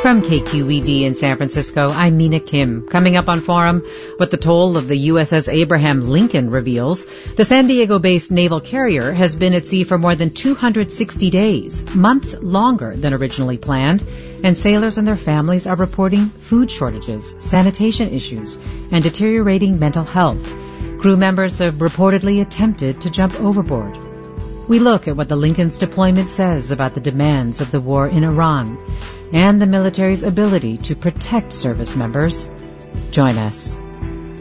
From KQED in San Francisco, I'm Mina Kim. Coming up on Forum, what the toll of the USS Abraham Lincoln reveals. The San Diego-based naval carrier has been at sea for more than 260 days, months longer than originally planned, and sailors and their families are reporting food shortages, sanitation issues, and deteriorating mental health. Crew members have reportedly attempted to jump overboard. We look at what the Lincoln's deployment says about the demands of the war in Iran and the military's ability to protect service members. Join us.